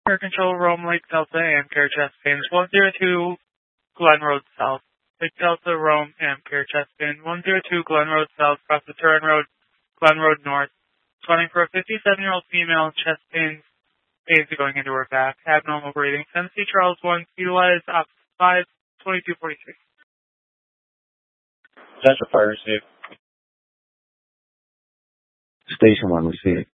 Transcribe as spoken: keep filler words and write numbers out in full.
Air Control, Rome Lake Delta, Ampere chest pin one zero two Glen Road South. Lake Delta, Rome, Ampere chest pin one zero two Glen Road South, across the Turin Road, Glen Road North. Running for a fifty-seven-year-old female, chest pins, phase going into her back. Abnormal breathing. Tennessee Charles one, utilize op five, twenty-two forty-six. Central fire received. Station one received.